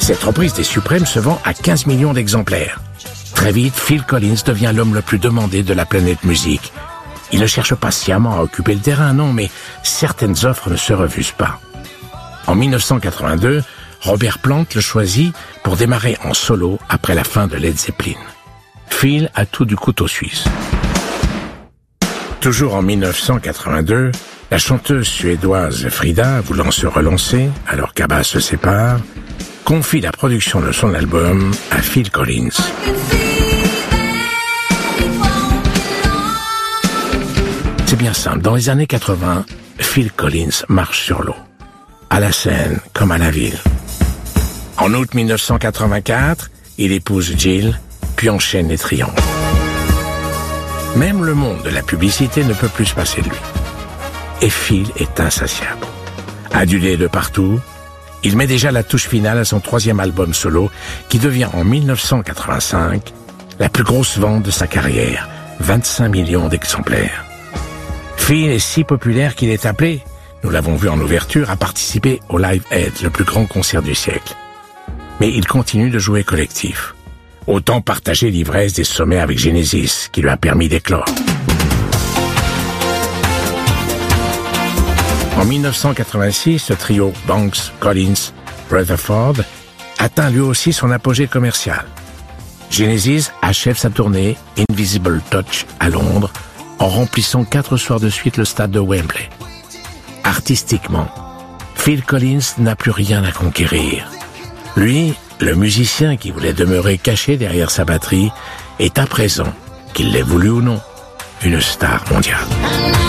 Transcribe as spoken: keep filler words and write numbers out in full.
Cette reprise des Supremes se vend à quinze millions d'exemplaires. Très vite, Phil Collins devient l'homme le plus demandé de la planète musique. Il ne cherche pas sciemment à occuper le terrain, non, mais certaines offres ne se refusent pas. En mille neuf cent quatre-vingt-deux, Robert Plant le choisit pour démarrer en solo après la fin de Led Zeppelin. Phil a tout du couteau suisse. Toujours en mille neuf cent quatre-vingt-deux, la chanteuse suédoise Frida, voulant se relancer alors qu'Abba se sépare, confie la production de son album à Phil Collins. C'est bien simple, dans les années quatre-vingts, Phil Collins marche sur l'eau, à la scène comme à la ville. En août mille neuf cent quatre-vingt-quatre, il épouse Jill, puis enchaîne les triomphes. Même le monde de la publicité ne peut plus se passer de lui. Et Phil est insatiable. Adulé de partout, il met déjà la touche finale à son troisième album solo, qui devient en mille neuf cent quatre-vingt-cinq la plus grosse vente de sa carrière, vingt-cinq millions d'exemplaires. Phil est si populaire qu'il est appelé, nous l'avons vu en ouverture, à participer au Live Aid, le plus grand concert du siècle. Mais il continue de jouer collectif. Autant partager l'ivresse des sommets avec Genesis, qui lui a permis d'éclore. En mille neuf cent quatre-vingt-six, ce trio Banks, Collins, Rutherford atteint lui aussi son apogée commercial. Genesis achève sa tournée Invisible Touch à Londres en remplissant quatre soirs de suite le stade de Wembley. Artistiquement, Phil Collins n'a plus rien à conquérir. Lui, le musicien qui voulait demeurer caché derrière sa batterie, est à présent, qu'il l'ait voulu ou non, une star mondiale.